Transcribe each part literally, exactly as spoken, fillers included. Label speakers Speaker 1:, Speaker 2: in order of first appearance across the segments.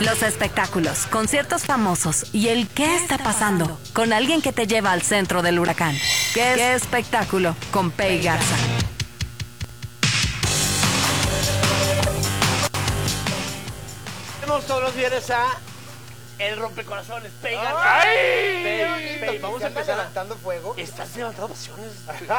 Speaker 1: Los espectáculos, conciertos famosos y el qué está pasando con alguien que te lleva al centro del huracán. ¿Qué, ¿Qué espectáculo? Con Pei Garza.
Speaker 2: Tenemos todos los viernes a El Rompecorazones, Pei Garza.
Speaker 3: ¡Ay!
Speaker 2: Pei, Pei, vamos a empezar
Speaker 4: levantando fuego.
Speaker 2: Estás levantando pasiones.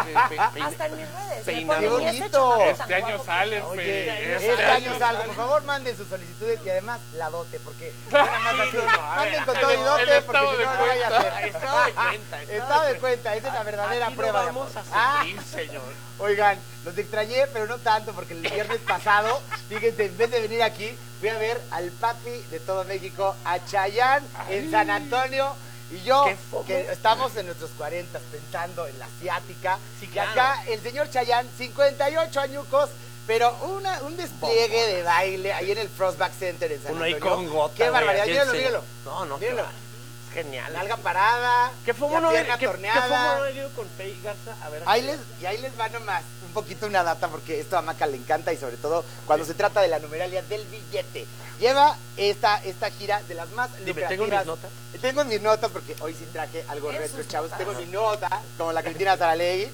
Speaker 5: Hasta en mis redes.
Speaker 2: Peinado.
Speaker 5: Me ponen,
Speaker 4: ¡Qué
Speaker 5: "Y este
Speaker 4: bonito!
Speaker 5: chamaco
Speaker 3: Este
Speaker 5: tan
Speaker 3: año
Speaker 5: guapo".
Speaker 3: salen,
Speaker 4: Oye,
Speaker 3: Pei.
Speaker 4: este año salgo. Por favor, manden sus solicitudes y además la dote, porque nada más así.
Speaker 2: no, no, a ver,
Speaker 4: Manden con todo y
Speaker 3: el-
Speaker 4: dote,
Speaker 3: el
Speaker 4: porque si
Speaker 3: estado
Speaker 4: no,
Speaker 3: de
Speaker 4: no vaya a
Speaker 3: cuenta.
Speaker 4: ser.
Speaker 2: Estado de cuenta.
Speaker 4: Estado de cuenta, esa es la verdadera
Speaker 2: Aquí
Speaker 4: prueba
Speaker 2: no
Speaker 4: de amor.
Speaker 2: vamos a
Speaker 4: Ah,
Speaker 2: sufrir, señor.
Speaker 4: oigan, los extrañé, pero no tanto, porque el viernes pasado, fíjense, en vez de venir aquí, fui a ver al papi de todo México, a Chayanne, en San Antonio. Y yo,
Speaker 2: ¿Qué foco?
Speaker 4: que estamos en nuestros cuarenta pensando en la asiática.
Speaker 2: Sí,
Speaker 4: Y
Speaker 2: claro.
Speaker 4: acá el señor Chayanne, cincuenta y ocho añucos, pero una, un despliegue de baile ahí en el Frostback Center en San
Speaker 2: Uno ahí
Speaker 4: Antonio.
Speaker 2: con gota.
Speaker 4: Qué
Speaker 2: güey,
Speaker 4: barbaridad,
Speaker 2: así
Speaker 4: míralo,
Speaker 2: enseña.
Speaker 4: míralo.
Speaker 2: No, no,
Speaker 4: Míralo.
Speaker 2: qué genial.
Speaker 4: Nalga parada,
Speaker 2: ¿Qué fue
Speaker 4: la
Speaker 2: uno
Speaker 4: pierna
Speaker 2: ¿Qué, ¿Qué fue uno
Speaker 4: torneada.
Speaker 2: haber ido con Pei Garza? A ver.
Speaker 4: Ahí
Speaker 2: aquí.
Speaker 4: les, y ahí les va nomás un poquito una data porque esto a Maca le encanta y sobre todo cuando se trata de la numeralia del billete. Lleva esta, esta gira de las más
Speaker 2: Dime, ¿tengo
Speaker 4: lucrativas.
Speaker 2: mis notas?
Speaker 4: Tengo mis notas porque hoy sí traje algo
Speaker 5: En
Speaker 4: retro,
Speaker 5: sus
Speaker 4: chavos.
Speaker 5: notas.
Speaker 4: Tengo mi nota, como la Cristina Saralegui.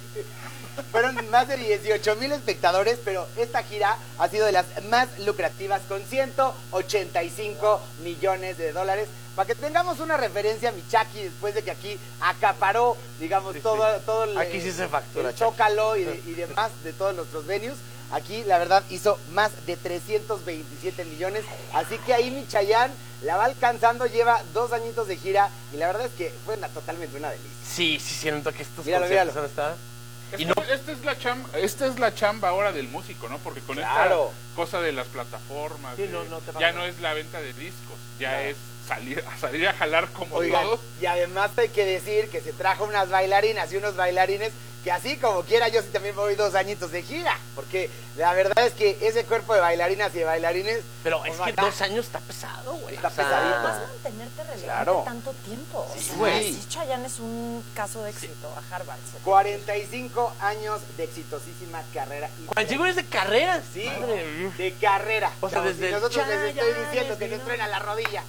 Speaker 4: Fueron más de dieciocho mil espectadores, pero esta gira ha sido de las más lucrativas con ciento ochenta y cinco millones de dólares. Para que tengamos una referencia, Michaki, después de que aquí acaparó, digamos,
Speaker 2: Sí,
Speaker 4: todo,
Speaker 2: sí.
Speaker 4: todo el,
Speaker 2: Aquí sí se factura,
Speaker 4: el
Speaker 2: Chucky.
Speaker 4: Zócalo y, de- y demás de todos nuestros venues. Aquí, la verdad, hizo más de trescientos veintisiete millones. Así que ahí mi Chayanne la va alcanzando, lleva dos añitos de gira. Y la verdad es que fue una- totalmente una delicia.
Speaker 2: Sí, sí siento que estos
Speaker 4: Míralo,
Speaker 2: conciertos
Speaker 4: míralo.
Speaker 2: han estado.
Speaker 3: Esta,
Speaker 2: Y no-
Speaker 3: esta es la chamba, esta es la chamba ahora del músico, ¿no? Porque con
Speaker 4: Claro.
Speaker 3: esta cosa de las plataformas,
Speaker 2: Sí,
Speaker 3: de-
Speaker 2: no, no te va
Speaker 3: ya
Speaker 2: a-
Speaker 3: no es la venta de discos, ya
Speaker 4: Claro.
Speaker 3: es salir a salir a jalar como
Speaker 4: Oigan,
Speaker 3: todos.
Speaker 4: y además hay que decir que se trajo unas bailarinas y unos bailarines que así como quiera yo sí también me voy dos añitos de gira. Porque la verdad es que ese cuerpo de bailarinas y de bailarines...
Speaker 2: Pero
Speaker 4: pues,
Speaker 2: es que
Speaker 4: acá,
Speaker 2: dos años está pesado, güey.
Speaker 4: Está
Speaker 2: O sea,
Speaker 4: pesadito.
Speaker 5: Además, mantenerte relevante
Speaker 4: Claro.
Speaker 5: tanto tiempo. O
Speaker 4: Sí,
Speaker 5: sea,
Speaker 4: güey.
Speaker 5: sí, Chayanne es un caso de éxito a Harvard. se-
Speaker 4: cuarenta y cinco años de exitosísima carrera. Y-
Speaker 2: cuarenta y cinco años de carrera.
Speaker 4: Sí,
Speaker 2: Madre mía.
Speaker 4: de carrera.
Speaker 2: O sea,
Speaker 4: Chavos,
Speaker 2: desde
Speaker 4: y
Speaker 2: el
Speaker 4: nosotros les estoy
Speaker 2: Chayanne,
Speaker 4: diciendo que
Speaker 2: desde
Speaker 4: nos traen a la rodilla.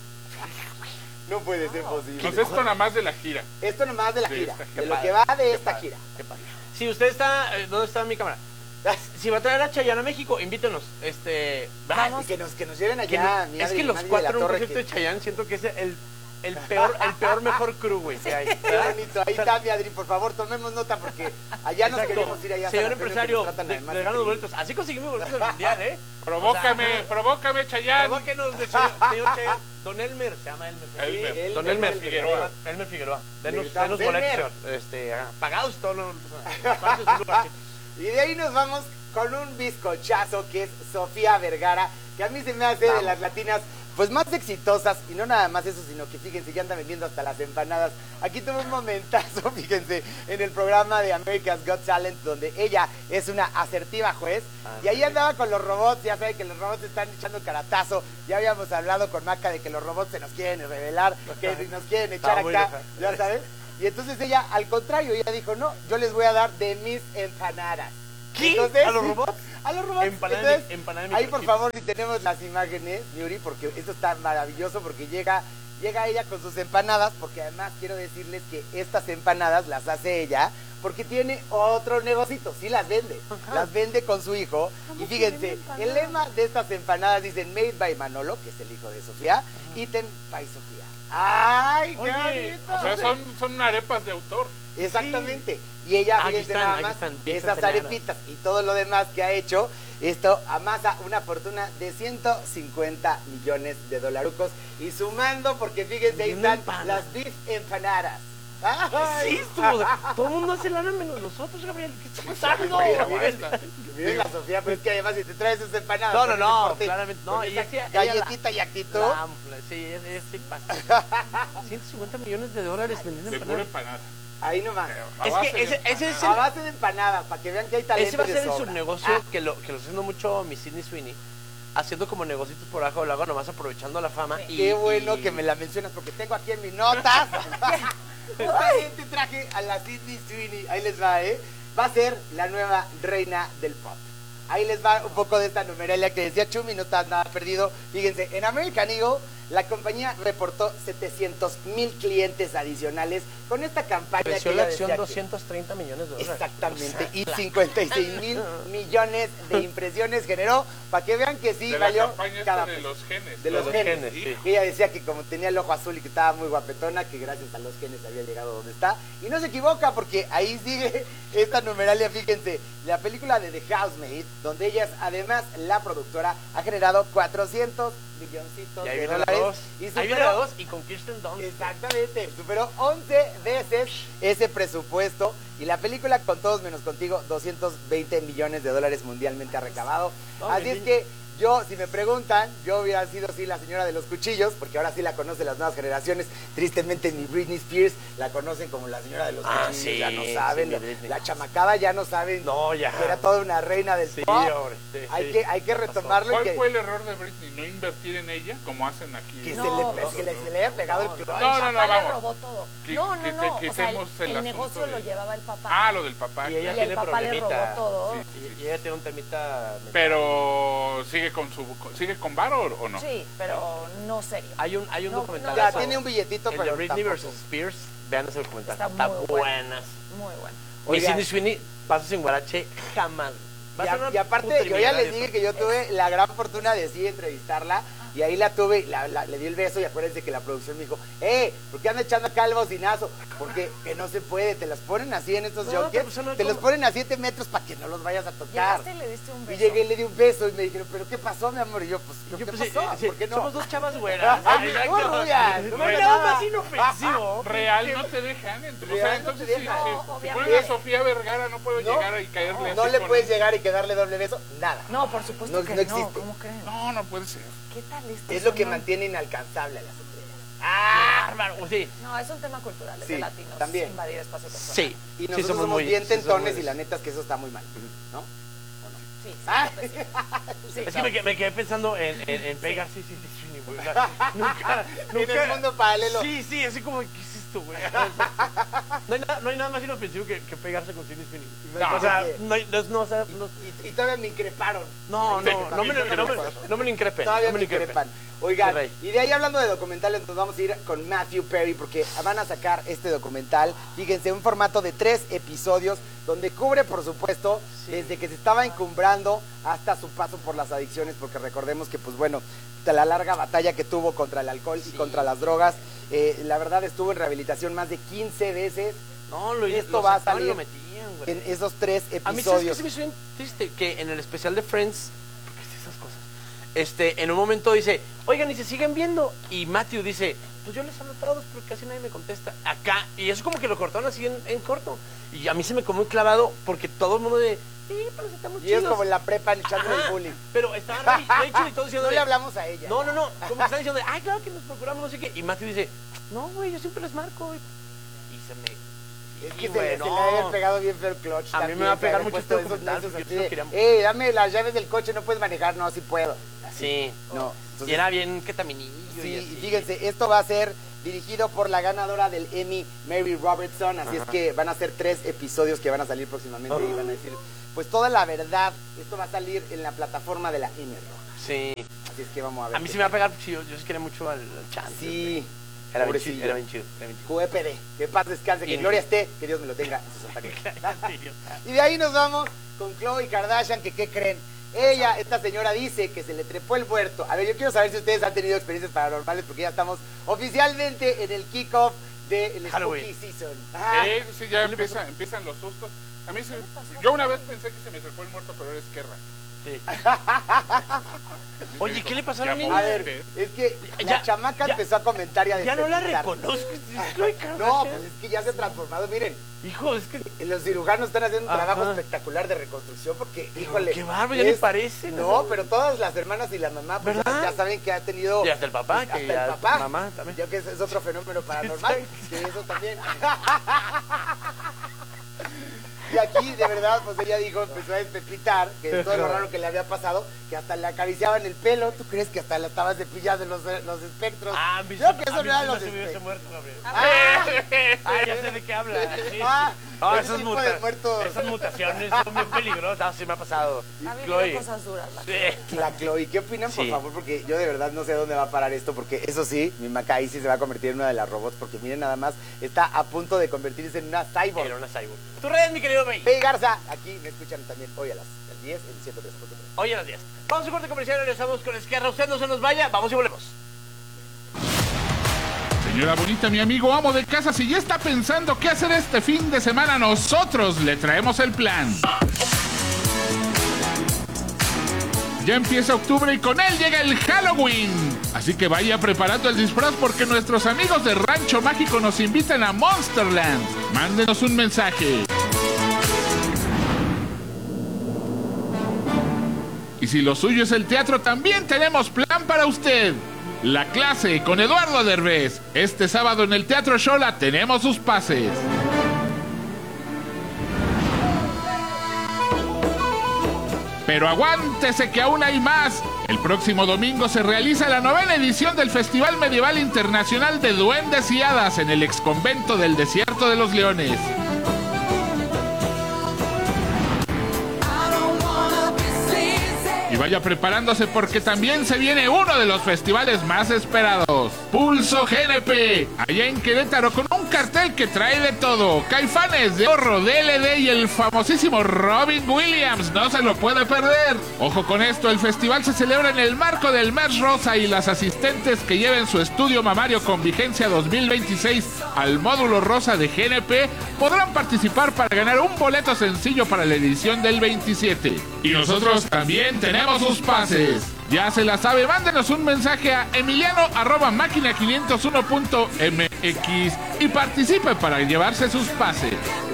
Speaker 4: No puede ser posible.
Speaker 3: Pues esto nada más de la gira.
Speaker 4: Esto nomás de la
Speaker 3: De
Speaker 4: gira,
Speaker 3: esta gira.
Speaker 4: de lo
Speaker 2: Qué
Speaker 4: que va
Speaker 2: padre,
Speaker 4: de
Speaker 2: qué
Speaker 4: esta
Speaker 2: padre,
Speaker 4: gira.
Speaker 2: qué padre. Si usted está, eh, ¿dónde está mi cámara? Si va a traer a Chayanne a México, invítenos. Este,
Speaker 4: Vamos. Y que nos, que nos lleven
Speaker 2: que
Speaker 4: allá.
Speaker 2: no-
Speaker 4: mi
Speaker 2: es
Speaker 4: Adri,
Speaker 2: que los
Speaker 4: Nadie de
Speaker 2: cuatro
Speaker 4: la
Speaker 2: en un
Speaker 4: Torre,
Speaker 2: concierto
Speaker 4: que-
Speaker 2: de Chayanne siento que es el, el peor, el peor mejor crew, güey, que hay.
Speaker 4: Qué bonito. Ahí está, mi Adri, por favor, tomemos nota porque allá nos
Speaker 2: Exacto.
Speaker 4: queremos ir allá. a San
Speaker 2: Señor
Speaker 4: Antonio, que
Speaker 2: empresario,
Speaker 4: nos tratan
Speaker 2: le,
Speaker 4: además
Speaker 2: le ganan los
Speaker 4: increíble.
Speaker 2: boletos. Así conseguimos boletos al mundial, ¿eh?
Speaker 3: Provócame,
Speaker 2: O sea,
Speaker 3: provócame, Chayanne.
Speaker 2: Provóquenos de señor, señor Chayanne. Don Elmer, se llama Elmer.
Speaker 3: Elmer.
Speaker 4: Sí,
Speaker 2: Don
Speaker 4: Elmer
Speaker 2: Elmer
Speaker 3: Figueroa.
Speaker 2: Figueroa. Elmer Figueroa. Denos,
Speaker 4: gritamos,
Speaker 2: denos boletos,
Speaker 4: "Elmer".
Speaker 2: señor. Este, ah, pagados todos los... Aparte, es un lugarcito.
Speaker 4: Y de ahí nos vamos con un bizcochazo que es Sofía Vergara, que a mí se me hace de
Speaker 2: Vamos.
Speaker 4: las latinas pues más exitosas, y no nada más eso, sino que fíjense, ya anda vendiendo hasta las empanadas. Aquí tuvo un momentazo, fíjense, en el programa de America's Got Talent, donde ella es una asertiva juez,
Speaker 2: Ah,
Speaker 4: y ahí
Speaker 2: sí.
Speaker 4: andaba con los robots, ya saben que los robots están echando caratazo, ya habíamos hablado con Maca de que los robots se nos quieren revelar, que nos quieren echar
Speaker 2: Estaba muy
Speaker 4: acá,
Speaker 2: enojada.
Speaker 4: ya sabes, y entonces ella, al contrario, ella dijo, no, yo les voy a dar de mis empanadas.
Speaker 2: ¿Qué?
Speaker 4: Entonces,
Speaker 2: ¿A los robots?
Speaker 4: A los robots.
Speaker 2: Empanada de-
Speaker 4: Entonces,
Speaker 2: empanada de
Speaker 4: ahí por
Speaker 2: microchip.
Speaker 4: favor, si tenemos las imágenes, Yuri, porque esto está maravilloso, porque llega, llega ella con sus empanadas, porque además quiero decirles que estas empanadas las hace ella, porque tiene otro negocito, sí las vende,
Speaker 2: Ajá.
Speaker 4: las vende con su hijo, y
Speaker 5: ¿Cómo que
Speaker 4: fíjense,
Speaker 5: vende empanadas?
Speaker 4: el lema de estas empanadas dicen Made by Manolo, que es el hijo de Sofía, Eaten by Sofía. ¡Ay, qué
Speaker 2: Oye,
Speaker 4: bonito!
Speaker 3: O sea, son, son arepas de autor.
Speaker 4: Exactamente. Y ella,
Speaker 2: Aquí
Speaker 4: fíjense
Speaker 2: están,
Speaker 4: nada
Speaker 2: aquí
Speaker 4: más,
Speaker 2: están, bien
Speaker 4: esas
Speaker 2: sarteneadas.
Speaker 4: arepitas y todo lo demás que ha hecho, esto amasa una fortuna de ciento cincuenta millones de dolarucos. Y sumando, porque fíjense, ahí
Speaker 2: Y una
Speaker 4: están
Speaker 2: empanada.
Speaker 4: las beef empanadas.
Speaker 2: Sí,
Speaker 4: ¡Ay!
Speaker 2: estuvo. Todo el mundo hace lana menos nosotros, Gabriel. ¿Qué está pasando?
Speaker 4: Pero miren, miren la Sofía, pero es que además si te traes esas empanadas.
Speaker 2: No, no,
Speaker 4: con
Speaker 2: no,
Speaker 4: ese porte,
Speaker 2: claramente no,
Speaker 4: con
Speaker 2: y
Speaker 4: esa
Speaker 2: es que ella
Speaker 4: galletita y actitud.
Speaker 2: La- sí, es, es, sí pasa. ciento cincuenta millones de dólares vendiendo
Speaker 3: De pura
Speaker 2: empanadas.
Speaker 3: empanada.
Speaker 4: Ahí nomás.
Speaker 3: A
Speaker 2: Es
Speaker 3: base
Speaker 2: que
Speaker 3: de
Speaker 2: ese, ese es
Speaker 4: A
Speaker 2: el,
Speaker 4: base de empanadas, para que vean que hay talento
Speaker 2: ese va a
Speaker 4: de
Speaker 2: ser el
Speaker 4: sobra.
Speaker 2: subnegocio
Speaker 4: Ah,
Speaker 2: que lo que lo está haciendo mucho mi Sidney Sweeney, haciendo como negocios por abajo del agua, nomás aprovechando la fama. Y,
Speaker 4: Qué bueno
Speaker 2: y-
Speaker 4: que me la mencionas porque tengo aquí en mis notas. Justamente traje a la Sidney Sweeney. Ahí les va, ¿eh? Va a ser la nueva reina del pop. Ahí les va un poco de esta numeralia que decía Chumi, no está nada perdido. Fíjense, en American Eagle la compañía reportó setecientos mil clientes adicionales con esta campaña.
Speaker 2: Creció
Speaker 4: que
Speaker 2: la
Speaker 4: ella
Speaker 2: acción
Speaker 4: decía que-
Speaker 2: doscientos treinta millones de dólares.
Speaker 4: Exactamente, y cincuenta y seis mil millones de impresiones generó, para que vean que sí
Speaker 3: de
Speaker 4: valió
Speaker 3: la campaña
Speaker 4: cada
Speaker 3: esta de
Speaker 4: peso.
Speaker 3: los genes.
Speaker 4: De los
Speaker 2: los
Speaker 4: genes.
Speaker 2: genes, sí.
Speaker 4: Y ella decía que como tenía el ojo azul y que estaba muy guapetona, que gracias a los genes había llegado donde está. Y no se equivoca porque ahí sigue esta numeralia, fíjense, la película de The Housemaid, donde ella es además la productora, ha generado cuatrocientos milloncitos
Speaker 2: Y ahí
Speaker 4: de
Speaker 2: viene la
Speaker 4: dólares.
Speaker 2: dos.
Speaker 4: Y
Speaker 2: Ahí viene
Speaker 4: superó-
Speaker 2: la dos y con Kirsten Dunst.
Speaker 4: Exactamente, superó once veces ese presupuesto y la película Con Todos Menos Contigo, doscientos veinte millones de dólares mundialmente ha recabado.
Speaker 2: No,
Speaker 4: Así
Speaker 2: mi
Speaker 4: es
Speaker 2: niño.
Speaker 4: que yo, si me preguntan, yo hubiera sido sí la señora de los cuchillos, porque ahora sí la conocen las nuevas generaciones. Tristemente ni Britney Spears la conocen como la señora de los
Speaker 2: Ah,
Speaker 4: cuchillos,
Speaker 2: sí,
Speaker 4: ya no saben,
Speaker 2: sí,
Speaker 4: la,
Speaker 2: mi Britney.
Speaker 4: la chamacada ya no saben
Speaker 2: No, ya.
Speaker 4: que era toda una reina del
Speaker 2: Sí,
Speaker 4: pop.
Speaker 2: hombre, sí,
Speaker 4: hay,
Speaker 2: sí.
Speaker 4: que, hay que
Speaker 2: Ya pasó.
Speaker 4: retomarlo y
Speaker 3: ¿Cuál
Speaker 4: que,
Speaker 3: fue el error de Britney? ¿No invertir en ella como hacen aquí?
Speaker 4: que
Speaker 3: en-
Speaker 4: se,
Speaker 5: No,
Speaker 4: le,
Speaker 5: no,
Speaker 4: que le-
Speaker 5: no.
Speaker 4: se le haya pegado
Speaker 5: No,
Speaker 4: el
Speaker 5: no,
Speaker 4: clutch.
Speaker 3: No,
Speaker 5: el
Speaker 3: no, no,
Speaker 5: papá le
Speaker 3: vamos.
Speaker 5: robó todo.
Speaker 3: Que-
Speaker 5: no, no,
Speaker 3: que-
Speaker 5: no.
Speaker 3: que
Speaker 5: O sea, el,
Speaker 3: quitemos el
Speaker 5: el
Speaker 3: asunto
Speaker 5: negocio
Speaker 3: de-
Speaker 5: lo llevaba el papá.
Speaker 3: Ah, lo del papá.
Speaker 2: Y ella
Speaker 5: Y
Speaker 2: tiene
Speaker 5: el papá le
Speaker 2: problemita.
Speaker 5: robó todo.
Speaker 3: Sí,
Speaker 2: Y,
Speaker 3: sí, sí.
Speaker 2: y ella tiene un temita. mental.
Speaker 3: Pero sigue con su sigue con varo o no?
Speaker 5: Sí, pero no serio.
Speaker 2: Hay un, hay un
Speaker 5: No,
Speaker 2: documental.
Speaker 5: no,
Speaker 4: Ya,
Speaker 5: eso.
Speaker 4: tiene un billetito,
Speaker 2: El
Speaker 4: pero
Speaker 2: de Britney
Speaker 4: tampoco.
Speaker 2: versus Spears. Vean ese documental.
Speaker 5: Está
Speaker 2: Está,
Speaker 5: muy bueno.
Speaker 2: buenas.
Speaker 5: Muy bueno.
Speaker 2: Mi
Speaker 4: Oigan.
Speaker 2: Sidney Sweeney, pasos en Guarache, jamás. Va a
Speaker 4: Y,
Speaker 2: ser
Speaker 4: a-
Speaker 2: una
Speaker 4: y aparte, yo ya
Speaker 2: putrimillonaria
Speaker 4: les dije
Speaker 2: esa.
Speaker 4: que yo tuve la gran fortuna de sí entrevistarla. Y ahí la tuve, la- la- le di el beso y acuérdense que la producción me dijo, eh, ¿por qué anda echando acá el bocinazo? Porque que no se puede, te las ponen así en estos
Speaker 2: No,
Speaker 4: jockeys,
Speaker 2: pero pues eso no es
Speaker 4: te los
Speaker 2: como-
Speaker 4: ponen a siete metros para que no los vayas a tocar.
Speaker 5: Llegaste y le diste un
Speaker 4: Y
Speaker 5: beso.
Speaker 4: llegué y le di un beso y me dijeron, ¿pero qué pasó, mi amor? Y yo, pues,
Speaker 2: Yo,
Speaker 4: ¿qué
Speaker 2: pues,
Speaker 4: pasó?
Speaker 2: eh, sí,
Speaker 4: ¿Por qué no?
Speaker 2: Somos dos chavas güeras.
Speaker 4: Ay,
Speaker 2: Exacto.
Speaker 4: muy rubias,
Speaker 2: No
Speaker 4: no
Speaker 2: hay
Speaker 4: me
Speaker 2: nada
Speaker 4: nada.
Speaker 2: más inofensivo.
Speaker 3: Real no te dejan. ent- O
Speaker 4: Real
Speaker 3: sea,
Speaker 4: no
Speaker 3: entonces
Speaker 4: te
Speaker 3: si,
Speaker 4: dejan.
Speaker 3: si-
Speaker 5: No,
Speaker 3: si
Speaker 5: obviamente.
Speaker 3: ponen a Sofía Vergara no puedo
Speaker 4: No,
Speaker 3: llegar y caerle
Speaker 4: no
Speaker 3: así
Speaker 4: le
Speaker 3: con
Speaker 4: puedes
Speaker 3: el-
Speaker 4: llegar y que darle doble beso, nada.
Speaker 5: No, por supuesto
Speaker 4: No-
Speaker 5: que
Speaker 4: no
Speaker 5: no.
Speaker 4: existe.
Speaker 5: ¿Cómo creen?
Speaker 3: No, no puede ser.
Speaker 5: ¿Qué tal esto?
Speaker 4: Es lo que
Speaker 5: no?
Speaker 4: mantiene inalcanzable a las estrellas.
Speaker 2: Ah, bárbaro. Sí.
Speaker 5: No, es un tema cultural, es
Speaker 4: Sí,
Speaker 5: de latinos.
Speaker 4: también.
Speaker 5: Invadir espacio personal.
Speaker 2: Sí.
Speaker 4: Y
Speaker 2: Sí,
Speaker 4: nosotros somos,
Speaker 2: muy-
Speaker 4: bien
Speaker 2: sí, somos
Speaker 4: tentones
Speaker 2: muy-
Speaker 4: y la neta es que eso está muy mal, ¿no?
Speaker 5: Sí, sí,
Speaker 4: Ah.
Speaker 5: sí, sí.
Speaker 2: Es que me, quedé- me quedé pensando en, en, en pegar, sí, sí, sí, Sweeney, güey. O sea, nunca,
Speaker 4: En el mundo paralelo.
Speaker 2: Sí, sí, así como, ¿qué es esto, güey? No hay nada, no hay nada más inofensivo que, que pegarse con Sidney Sweeney.
Speaker 4: No,
Speaker 2: o sea,
Speaker 4: sí.
Speaker 2: no, hay- no, no, o sea, no,
Speaker 4: Y, y todavía me increparon.
Speaker 2: no, no, no me, lo- no me, no me lo increpen.
Speaker 4: Todavía
Speaker 2: no me
Speaker 4: me
Speaker 2: lo increpen.
Speaker 4: increpan. Oigan,
Speaker 2: Sí, rey.
Speaker 4: y de ahí hablando de documentales, nos vamos a ir con Matthew Perry porque van a sacar este documental, fíjense, un formato de tres episodios donde cubre, por supuesto, desde que se estaba encumbrando hasta su paso por las adicciones, porque recordemos que, pues bueno, de la larga batalla que tuvo contra el alcohol y
Speaker 2: Sí.
Speaker 4: contra las drogas, eh, la verdad estuvo en rehabilitación más de quince veces
Speaker 2: No, lo,
Speaker 4: Esto
Speaker 2: lo
Speaker 4: va a
Speaker 2: sacaban y
Speaker 4: salir
Speaker 2: lo metían, güey.
Speaker 4: en esos tres
Speaker 2: A mí, ¿sabes qué
Speaker 4: episodios.
Speaker 2: se me hizo bien triste? Que en el especial de Friends, porque es esas cosas, este, en un momento dice, oigan, y se siguen viendo. Y Matthew dice, pues yo les hablo a todos, pero casi nadie me contesta. Acá, y eso como que lo cortaron así en, en corto. Y a mí se me quedó muy clavado, porque todo el mundo de, sí, pero si estamos
Speaker 4: Y
Speaker 2: chidos.
Speaker 4: es como en la prepa echando el
Speaker 2: Ajá,
Speaker 4: bullying.
Speaker 2: pero estaban ahí, ahí chido y todos diciendo,
Speaker 4: No
Speaker 2: de,
Speaker 4: le hablamos a ella.
Speaker 2: no, no, no, como que están diciendo, de, ay, claro que nos procuramos, no sé qué. Y Matthew dice, no, güey, yo siempre les marco. Y, y se me...
Speaker 4: Es
Speaker 2: y,
Speaker 4: que se,
Speaker 2: güey,
Speaker 4: se
Speaker 2: no.
Speaker 4: le ha de haber pegado bien feo el clutch.
Speaker 2: A mí
Speaker 4: también,
Speaker 2: me va a
Speaker 4: que
Speaker 2: pegar
Speaker 4: haber
Speaker 2: mucho
Speaker 4: puesto
Speaker 2: este
Speaker 4: esos
Speaker 2: documental,
Speaker 4: necios
Speaker 2: porque
Speaker 4: así
Speaker 2: yo
Speaker 4: de,
Speaker 2: quería-
Speaker 4: Eh, dame las llaves del coche, no puedes manejar, no, sí puedo.
Speaker 2: Sí.
Speaker 4: No.
Speaker 2: Y
Speaker 4: Entonces,
Speaker 2: era bien ketaminillo.
Speaker 4: sí,
Speaker 2: y
Speaker 4: y
Speaker 2: así.
Speaker 4: fíjense, esto va a ser dirigido por la ganadora del Emmy, Mary Robertson, así es que van a ser tres episodios que van a salir próximamente y van a decir, pues toda la verdad, esto va a salir en la plataforma de la Emmy Roja.
Speaker 2: Sí.
Speaker 4: Así es que vamos a ver.
Speaker 2: A mí
Speaker 4: qué
Speaker 2: sí me va a
Speaker 4: tal.
Speaker 2: pegar porque yo, yo sí quería mucho al, al Chance.
Speaker 4: Sí,
Speaker 2: Era bien
Speaker 4: pobrecillo.
Speaker 2: chido. Era bien chido. Era bien chido.
Speaker 4: Q E P D, que paz descanse, que
Speaker 2: Y-
Speaker 4: gloria esté, que Dios me lo tenga en su santa gloria.
Speaker 2: Sí,
Speaker 4: Y de ahí nos vamos con Khloe Kardashian, que ¿qué creen? Ella, esta señora dice que se le trepó el muerto. A ver, yo quiero saber si ustedes han tenido experiencias paranormales, porque ya estamos oficialmente en el kickoff del
Speaker 2: Halloween.
Speaker 4: Spooky Season. Ajá.
Speaker 3: Eh, sí, ya empieza, empiezan los sustos. A mí se, yo una vez pensé que se me trepó el muerto, pero era Esquerra.
Speaker 2: Sí. Oye, ¿qué le pasó a la
Speaker 3: Ya,
Speaker 2: niña?
Speaker 4: A ver, es que la
Speaker 2: Ya,
Speaker 4: chamaca
Speaker 2: ya-
Speaker 4: empezó a comentar y a
Speaker 2: Ya no la
Speaker 4: despedir.
Speaker 2: reconozco. Es Khloe Kardashian.
Speaker 4: No, pues es que ya se ha transformado. Miren,
Speaker 2: Hijo, es que...
Speaker 4: los cirujanos están haciendo un
Speaker 2: Ajá.
Speaker 4: trabajo espectacular de reconstrucción porque,
Speaker 2: Pero
Speaker 4: híjole.
Speaker 2: qué bárbaro, ya ni parece,
Speaker 4: No,
Speaker 2: ¿no?
Speaker 4: pero todas las hermanas y la mamá, pues ya,
Speaker 2: ¿Verdad?
Speaker 4: ya saben que ha tenido.
Speaker 2: Y hasta el papá,
Speaker 4: hasta
Speaker 2: que
Speaker 4: el
Speaker 2: ya-
Speaker 4: papá.
Speaker 2: mamá también.
Speaker 4: Ya que es, es otro fenómeno paranormal. Que eso también. Y aquí, de verdad, pues ella dijo, empezó a despepitar, que es todo lo raro que le había pasado, que hasta le acariciaban el pelo. ¿Tú crees que hasta la estabas cepillando los, los espectros?
Speaker 2: Ah, a mí
Speaker 4: Creo
Speaker 2: se-
Speaker 4: que
Speaker 2: a
Speaker 4: eso
Speaker 2: mí
Speaker 4: no eran
Speaker 2: se me
Speaker 4: los
Speaker 2: subió ese
Speaker 4: espectros.
Speaker 2: muerto, Gabriel.
Speaker 4: Ah,
Speaker 2: Ah, ya sé de qué habla. Sí,
Speaker 4: ah,
Speaker 2: sí. Ah,
Speaker 4: Ese
Speaker 2: esas,
Speaker 4: tipo
Speaker 2: muta-
Speaker 4: de muertos.
Speaker 2: esas mutaciones son bien peligrosas. Ah, sí me ha pasado.
Speaker 5: Ha vivido
Speaker 2: Chloe.
Speaker 5: cosas duras. La
Speaker 2: Sí.
Speaker 4: La Chloe, ¿qué opinan, por
Speaker 2: Sí.
Speaker 4: favor? Porque yo de verdad no sé dónde va a parar esto, porque eso sí, mi Macay sí se va a convertir en una de las robots, porque miren nada más, está a punto de convertirse en una cyborg.
Speaker 2: Era una cyborg. Tu red, mi querido Bey.
Speaker 4: Hey Garza, aquí me escuchan también hoy a las diez en ciento tres punto tres.
Speaker 2: Hoy a las diez. Vamos a un corte comercial y regresamos con Esquerra. Usted no se nos vaya. Vamos y volvemos.
Speaker 3: Señora bonita, mi amigo amo de casa, si ya está pensando qué hacer este fin de semana, nosotros le traemos el plan. Ya empieza octubre y con él llega el Halloween. Así que vaya preparando el disfraz porque nuestros amigos de Rancho Mágico nos invitan a Monsterland. Mándenos un mensaje. Y si lo suyo es el teatro, también tenemos plan para usted. La clase con Eduardo Derbez. Este sábado en el Teatro Xola tenemos sus pases. Pero aguántese que aún hay más. El próximo domingo se realiza la novena edición del Festival Medieval Internacional de Duendes y Hadas en el exconvento del Desierto de los Leones. Y vaya preparándose porque también se viene uno de los festivales más esperados, Pulso G N P, allá en Querétaro, con un cartel que trae de todo: Caifanes, de Horro, D L D y el famosísimo Robin Williams. No se lo puede perder. Ojo con esto, el festival se celebra en el marco del Mes Rosa y las asistentes que lleven su estudio mamario con vigencia dos mil veintiséis al módulo rosa de G N P podrán participar para ganar un boleto sencillo para la edición del veintisiete. Y nosotros también tenemos sus pases. Ya se la sabe, mándenos un mensaje a emiliano arroba máquina quinientos uno punto m x y participe para llevarse sus pases.